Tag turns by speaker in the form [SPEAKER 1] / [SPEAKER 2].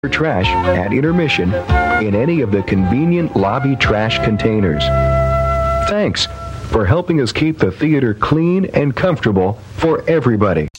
[SPEAKER 1] trash at intermission in any of the convenient lobby trash containers. Thanks for helping us keep the theater clean and comfortable for everybody.